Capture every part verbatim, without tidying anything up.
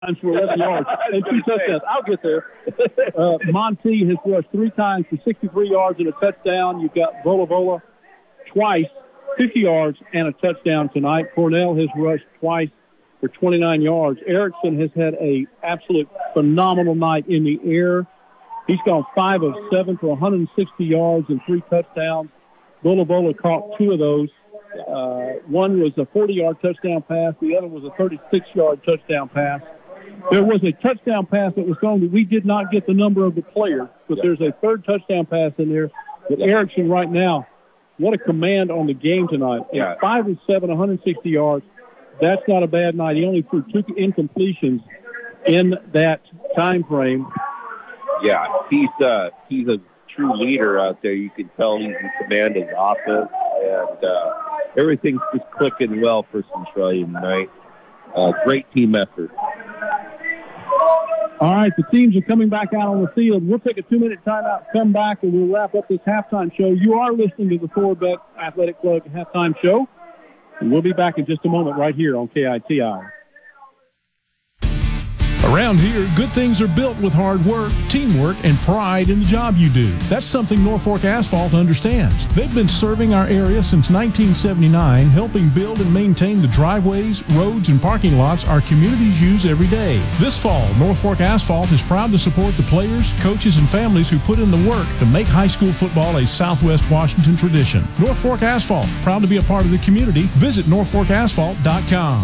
for eleven yards and two touchdowns. I'll get there. Uh, Monty has rushed three times for sixty-three yards and a touchdown. You've got Vola Vola twice, fifty yards and a touchdown tonight. Cornell has rushed twice for twenty-nine yards. Erickson has had a absolute phenomenal night in the air. He's gone five of seven for one hundred sixty yards and three touchdowns. Vola Vola caught two of those. Uh, one was a forty-yard touchdown pass. The other was a thirty-six-yard touchdown pass. There was a touchdown pass that was thrown that we did not get the number of the player, but there's a third touchdown pass in there. But Erickson right now, what a command on the game tonight. Yeah. five of seven, one hundred sixty yards. That's not a bad night. He only threw two incompletions in that time frame. Yeah, he's uh, he's a true leader out there. You can tell he's in command of the offense, and uh, everything's just clicking well for Centralia tonight. Uh, great team effort. All right, the teams are coming back out on the field. We'll take a two-minute timeout, come back, and we'll wrap up this halftime show. You are listening to the Thorbeck Athletic Club halftime show, and we'll be back in just a moment right here on K I T I. Around here, good things are built with hard work, teamwork, and pride in the job you do. That's something Norfolk Asphalt understands. They've been serving our area since nineteen seventy-nine, helping build and maintain the driveways, roads, and parking lots our communities use every day. This fall, Norfolk Asphalt is proud to support the players, coaches, and families who put in the work to make high school football a Southwest Washington tradition. Norfolk Asphalt, proud to be a part of the community. Visit norfolk asphalt dot com.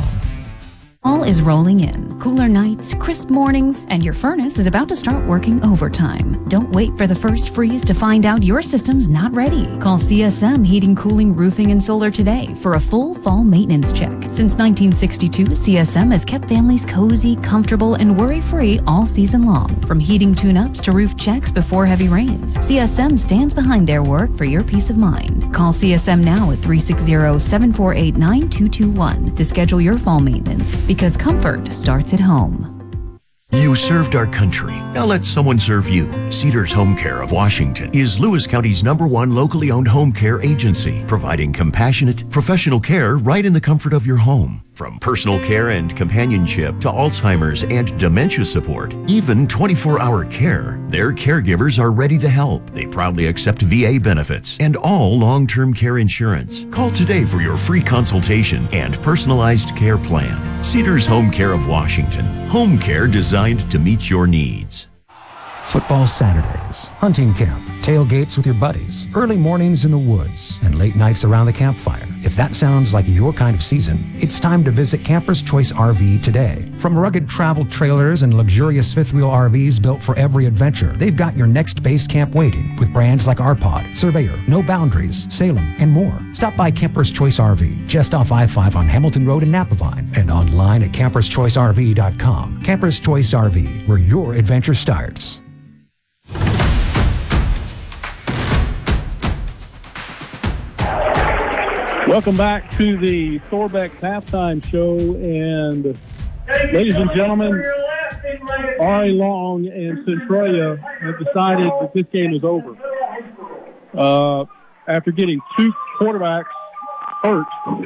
Fall is rolling in. Cooler nights, crisp mornings, and your furnace is about to start working overtime. Don't wait for the first freeze to find out your system's not ready. Call C S M Heating, Cooling, Roofing, and Solar today for a full fall maintenance check. Since nineteen sixty-two, C S M has kept families cozy, comfortable, and worry-free all season long. From heating tune-ups to roof checks before heavy rains, C S M stands behind their work for your peace of mind. Call C S M now at three six zero, seven four eight, nine two two one to schedule your fall maintenance, because comfort starts at home. You served our country. Now let someone serve you. Cedars Home Care of Washington is Lewis County's number one locally owned home care agency, providing compassionate, professional care right in the comfort of your home. From personal care and companionship to Alzheimer's and dementia support, even twenty-four hour care, their caregivers are ready to help. They proudly accept V A benefits and all long-term care insurance. Call today for your free consultation and personalized care plan. Cedars Home Care of Washington. Home care designed to meet your needs. Football Saturdays, hunting camp, tailgates with your buddies, early mornings in the woods, and late nights around the campfire. If that sounds like your kind of season, it's time to visit Camper's Choice R V today. From rugged travel trailers and luxurious fifth-wheel R Vs built for every adventure, they've got your next base camp waiting with brands like Arpod, Surveyor, No Boundaries, Salem, and more. Stop by Camper's Choice R V, just off I five on Hamilton Road in Napavine, and online at campers choice r v dot com. Camper's Choice R V, where your adventure starts. Welcome back to the Thorbeck halftime show, and ladies and gentlemen, R A Long and Centralia have decided that this game is over. Uh, after getting two quarterbacks hurt,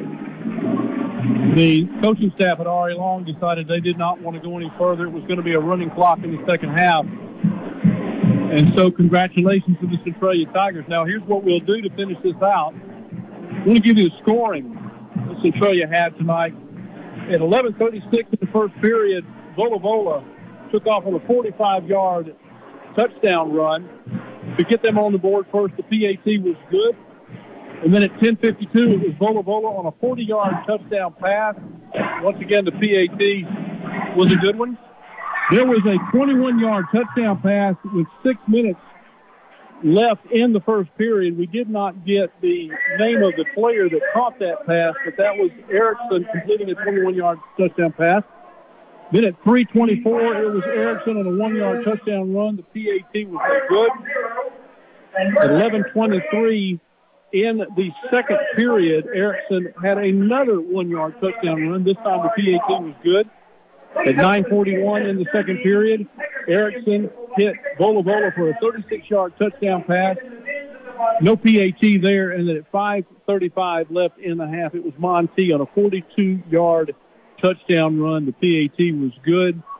the coaching staff at R A Long decided they did not want to go any further. It was going to be a running clock in the second half. And so congratulations to the Centralia Tigers. Now here's what we'll do to finish this out. I want to give you the scoring that Centralia had tonight. At eleven thirty-six in the first period, Vola Vola took off on a forty-five yard touchdown run to get them on the board first. The P A T was good. And then at ten fifty-two, it was Vola Vola on a forty yard touchdown pass. Once again, the P A T was a good one. There was a twenty-one yard touchdown pass with six minutes left in the first period. We did not get the name of the player that caught that pass, but that was Erickson completing a twenty-one yard touchdown pass. Then at three twenty-four, it was Erickson on a one yard touchdown run. The P A T was good. At eleven twenty-three, in the second period, Erickson had another one yard touchdown run. This time the P A T was good. At nine forty-one in the second period, Erickson hit Vola Vola for a thirty-six yard touchdown pass. No P A T there. And then at five thirty-five left in the half, it was Monty on a forty-two yard touchdown run. The P A T was good.